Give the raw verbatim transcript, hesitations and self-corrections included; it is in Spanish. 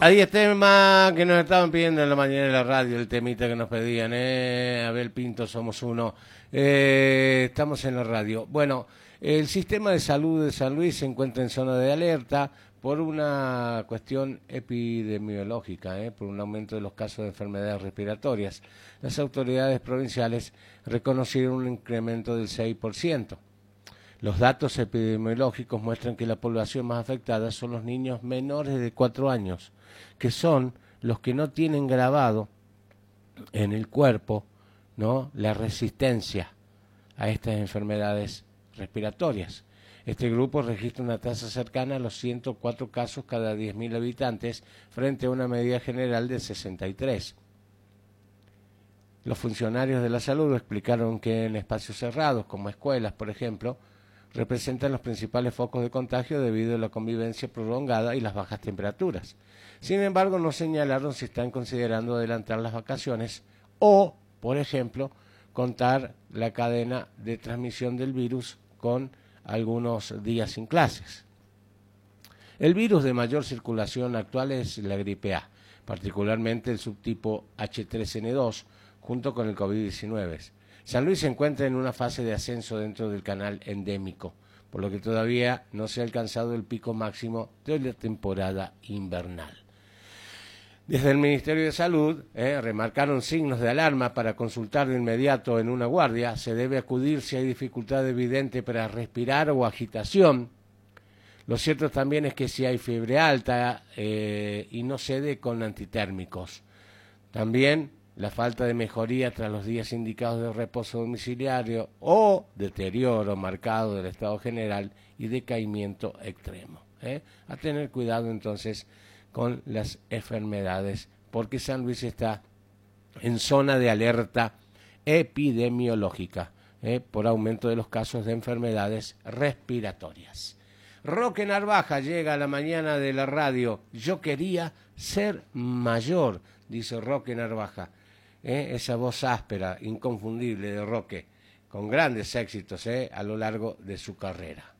Ahí el tema que nos estaban pidiendo en la mañana de la radio, el temita que nos pedían, ¿eh? Abel Pinto, somos uno. Eh, estamos en la radio. Bueno, el sistema de salud de San Luis se encuentra en zona de alerta por una cuestión epidemiológica, ¿eh? Por un aumento de los casos de enfermedades respiratorias. Las autoridades provinciales reconocieron un incremento del seis por ciento. Los datos epidemiológicos muestran que la población más afectada son los niños menores de cuatro años, que son los que no tienen grabado en el cuerpo, ¿no?, la resistencia a estas enfermedades respiratorias. Este grupo registra una tasa cercana a los ciento cuatro casos cada diez mil habitantes frente a una media general de sesenta y tres. Los funcionarios de la salud explicaron que en espacios cerrados, como escuelas, por ejemplo, representan los principales focos de contagio debido a la convivencia prolongada y las bajas temperaturas. Sin embargo, no señalaron si están considerando adelantar las vacaciones o, por ejemplo, contar la cadena de transmisión del virus con algunos días sin clases. El virus de mayor circulación actual es la gripe A, particularmente el subtipo hache tres ene dos, junto con el COVID diecinueve. San Luis se encuentra en una fase de ascenso dentro del canal endémico, por lo que todavía no se ha alcanzado el pico máximo de la temporada invernal. Desde el Ministerio de Salud eh, remarcaron signos de alarma para consultar de inmediato en una guardia. Se debe acudir si hay dificultad evidente para respirar o agitación. Lo cierto también es que si hay fiebre alta eh, y no cede con antitérmicos. También la falta de mejoría tras los días indicados de reposo domiciliario o deterioro marcado del estado general y decaimiento extremo. ¿eh? A tener cuidado entonces con las enfermedades, porque San Luis está en zona de alerta epidemiológica ¿eh? por aumento de los casos de enfermedades respiratorias. Roque Narvaja llega a la mañana de la radio. Yo quería ser mayor, dice Roque Narvaja. ¿Eh? Esa voz áspera, inconfundible de Roque, con grandes éxitos ¿eh? a lo largo de su carrera.